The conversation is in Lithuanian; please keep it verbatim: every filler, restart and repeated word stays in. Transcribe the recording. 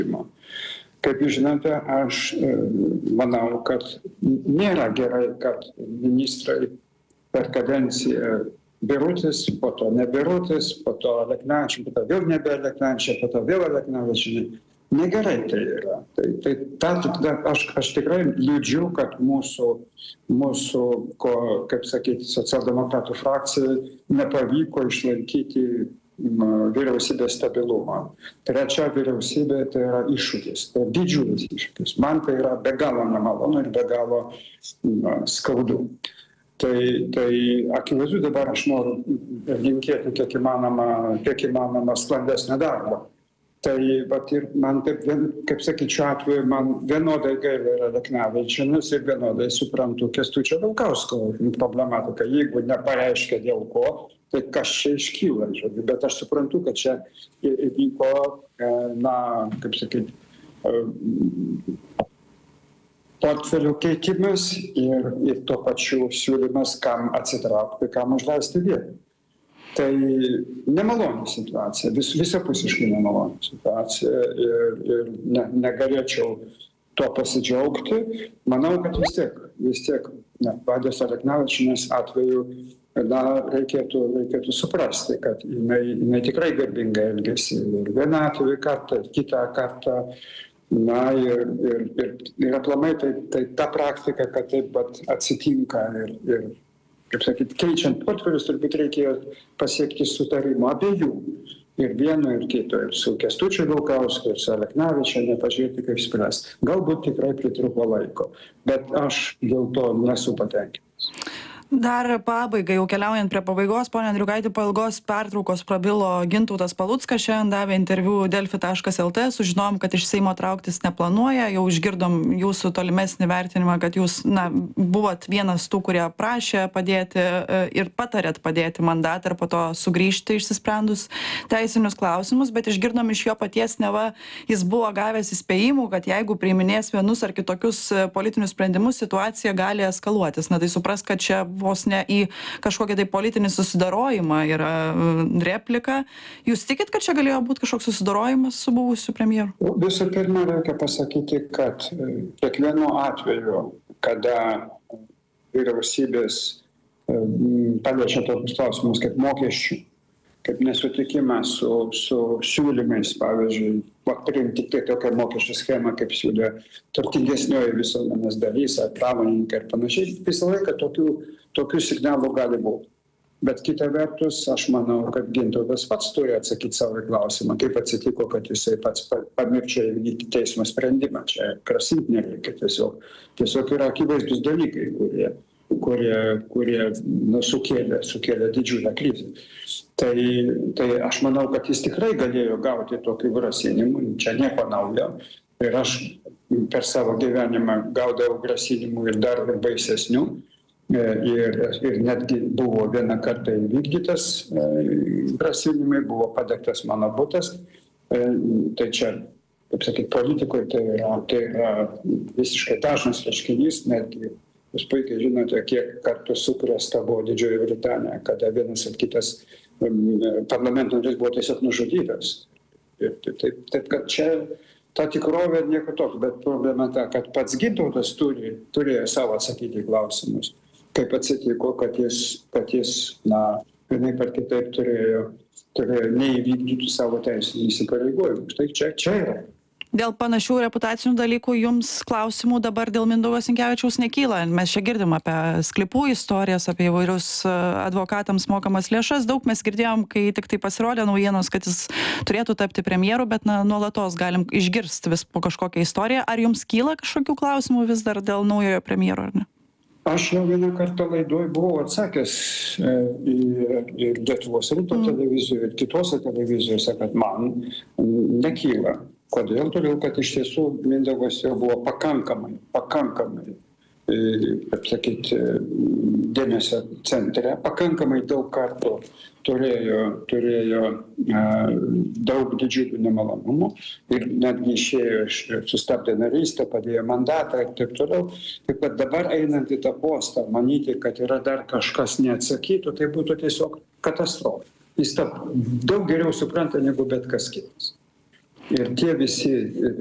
Kaip jūs žinote, aš manau, kad nėra gerai, kad ministrai per kadenciją Birutis, po to ne Birutis, po to Aleknavičius, po to vėl nebe Aleknavičius, po to vėl Aleknavičius. Negerai tai yra. Tai, tai ta, ta, aš, aš tikrai liūdžiu, kad mūsų, mūsų ko, kaip sakyti, socialdemokratų frakcijai nepavyko išlaikyti vyriausybės stabilumą. Trečia vyriausybė tai yra iššūkis, tai didžiulis iššūkis. Man tai yra be galo nemalonu ir be galo na, skaudu. Tai, tai akivaizdu dabar aš noriu linkėti kiek įmanoma, kiek įmanoma sklandesnio darbo. Tai vat, ir man, taip, kaip sakyti, šiuo atveju man vienodai gaila yra Aleknavičius ir vienodai suprantu Kęstučio Vilkausko problematiką. Jeigu nepareiškia dėl ko, tai kas čia iškyla, žodžiu. Bet aš suprantu, kad čia įvyko, na, kaip sakyti, portfelių keitimas ir, ir tuo pačiu siūlymas, kam atsitraukti, kam užleisti vietą. Tai nemaloni situacija, vis, visapusiškai nemaloni situacija ir, ir ne, negalėčiau tuo pasidžiaugti. Manau, kad vis tiek, vis tiek ne, Vadės Aleknavičienės atveju na, reikėtų, reikėtų suprasti, kad jinai, jinai tikrai garbingai elgėsi ir vieną atvejį kartą, ir kitą kartą. Na ir, ir, ir, ir aplamai tai, tai ta praktika, kad taip pat atsitinka ir, ir kaip sakyti, keičiant portfelius, turbūt reikėjo pasiekti sutarimo abiejų. Ir vieno, ir kito, ir su Kęstučiu Vilkausku, ir su Aleknavičiene, pažiūrėti, kaip spręs. Galbūt tikrai pritruko laiko, bet aš dėl to nesu patenkintas. Dar pabaigai, jau keliaujant prie pabaigos, ponia Andriukaiti, po ilgos pertraukos prabilo Gintautas Paluckas, šiandien davė interviu delfi taškas lt, sužinom, kad iš Seimo trauktis neplanuoja, jau išgirdom jūsų tolimesnį vertinimą, kad jūs, na, buvot vienas tų, kurie prašė padėti ir patarėt padėti mandatą ir po to sugrįžti išsisprendus teisinius klausimus, bet išgirdom iš jo paties, neva jis buvo gavęs įspėjimų, kad jeigu priiminės vienus ar kitokius politinius sprendimus, situacija gali eskaluotis. Na tai supras, kad čia vos ne į kažkokį tai politinį susidarojimą yra replika. Jūs tikit, kad čia galėjo būti kažkoks susidarojimas su buvusiu premjeru? Visų pirma, reikia pasakyti, kad kiekvienu atveju, kada vyriausybės paliečia tokius klausimus kaip mokesčių, kaip nesutikimas su, su siūlymais, pavyzdžiui, priimti tik tokią mokesčių schemą, kaip siūlė turtingesnioji visuomenės dalys, ar pramoninkai ir panašiai. Visą laiką tokių, tokių signalų gali būti. Bet kita vertus, aš manau, kad Gintautas pats turi atsakyti savo klausimą, kaip atsitiko, kad jisai pats pamiršė įvykdyti teismo sprendimą. Čia krasinti nereikia, tiesiog, tiesiog yra akivaizdus dalykai, kurie, kurie, kurie nu, sukėlė, sukėlė didžiulę krizę. Tai, tai aš manau, kad jis tikrai galėjo gauti tokių grasinimų, čia nieko naujo. Ir aš per savo gyvenimą gaudavau grasinimų ir dar ir baisesnių. Ir, ir netgi buvo vieną kartą įvykdytas grasinimai, buvo padegtas mano butas. Tai čia, kaip sakyti, politikoje tai yra, tai yra visiškai dažnas reiškinys, netgi jūs puikiai žinote, kiek kartų sukrėsta buvo Didžioji Britanija, kada vienas ar kitas parlamento narys buvo tiesiog nužudytas. Ir taip, taip, taip, kad čia ta tikrovė nieko toks, bet problema ta, kad pats Gintautas turi, turėjo savo atsakyti klausimus. Kaip atsitiko, kad jis, kad jis na, vienaip ar kitaip turėjo, turėjo neįvykdyti savo teisinių įsipareigojimų. Tai čia, čia yra. Dėl panašių reputacinių dalykų jums klausimų dabar dėl Mindaugo Sinkevičiaus nekyla. Mes čia girdim apie sklypų istorijas, apie įvairius advokatams mokamas lėšas. Daug mes girdėjom, kai tik tai pasirodė naujienos, kad jis turėtų tapti premjeru, bet na, nuolatos galim išgirsti vis po kažkokią istoriją. Ar jums kyla kažkokių klausimų vis dar dėl naujojo premjero, ar ne? Aš jau vieną kartą laidoj buvau atsakęs ir, ir Lietuvos ryto mm. televizijoje, ir kitose televizijose, kad man nekyla. Kodėl? Todėl, kad iš tiesų Mindaugas jau buvo pakankamai, pakankamai, kaip sakyti, dėmesio centre, pakankamai daug kartų turėjo, turėjo daug didžiulių nemalonumų ir netgi išėjo, sustabdė narystę, padėjo mandatą ir taip toliau. Taip pat dabar einant į tą postą, manyti, kad yra dar kažkas neatsakytų, tai būtų tiesiog katastrofa. Jis tą daug geriau supranta negu bet kas kitas. ir tie visi